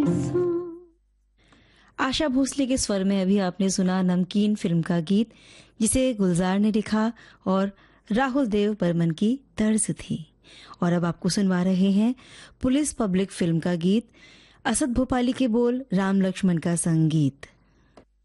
आशा भोसले के स्वर में अभी आपने सुना नमकीन फिल्म का गीत, जिसे गुलजार ने लिखा और राहुल देव बर्मन की तर्ज थी। और अब आपको सुनवा रहे हैं पुलिस पब्लिक फिल्म का गीत, असद भोपाली के बोल, राम लक्ष्मण का संगीत।